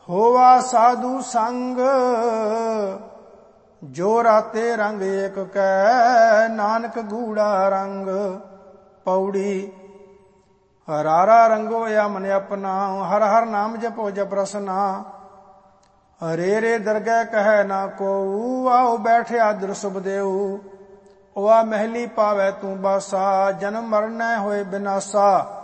ਹੋਵਾ ਸਾਧੂ ਸੰਗ ਜੋ ਰਾਤੇ ਰੰਗ ਏਕ ਕੈ ਨਾਨਕ ਗੂੜਾ ਰੰਗ। ਪੌੜੀ ਹਰਾਰਾ ਰੰਗੋ ਅਮਨ ਆਪਣਾ ਹਰ ਹਰ ਨਾਮ ਜਪੋ ਜਪ ਰਸਨਾ। ਹਰੇ ਰੇ ਦਰਗਹਿ ਕਹਿ ਨਾ ਕੋਊ ਆਓ ਬੈਠਿਆ ਦਰ ਸੁਭਦੇਊ। ਓਆ ਮਹਿਲੀ ਪਾਵੈ ਤੂੰ ਬਾਸਾ ਜਨਮ ਮਰਨੈ ਹੋਏ ਬਿਨਾਸਾ।